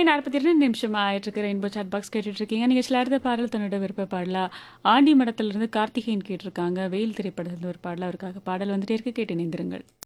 8:42 ஆயிட்டிருக்கு. Rainbow chat box கேட்டுட்ருக்கீங்க. நிகழ்ச்சியில அடுத்த பாடல் தன்னோட விருப்ப பாடலா ஆண்டி மடத்திலிருந்து கார்த்திகேயன் கேட்டிருக்காங்க. வெயில் திரைப்படத்திலிருந்து ஒரு பாடல் அவருக்காக பாடல் வந்துட்டே இருக்கு. கேட்டு இணைந்திருங்கள்.